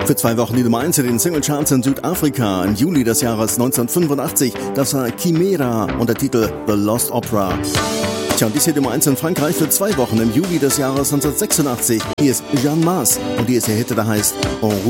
Für 2 Wochen die Nummer 1 in den Singlecharts in Südafrika im Juli des Jahres 1985. Das war Chimera und der Titel The Lost Opera. Tja, und dies hier Nummer 1 in Frankreich für 2 Wochen im Juli des Jahres 1986. Hier ist Jeanne Mars und hier ist der Hit, der heißt En